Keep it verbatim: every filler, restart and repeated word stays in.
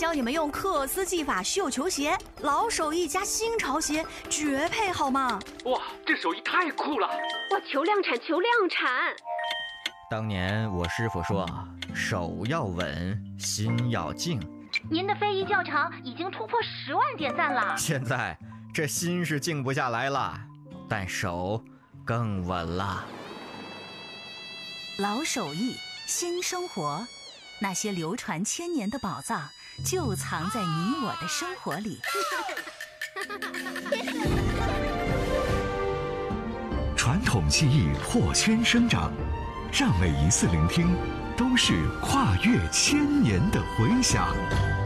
教你们用克斯技法绣球鞋，老手艺加新潮鞋，绝配好吗？ 哇，这手艺太酷了！ 哇，求量产，求量产！ 当年我师傅说，手要稳，心要静。 您的非遗教程已经突破十万点赞了。 现在这心是静不下来了，但手更稳了。 老手艺，新生活，那些流传千年的宝藏，就藏在你我的生活里。 传统技艺破圈生长，让每一次聆听都是跨越千年的回响。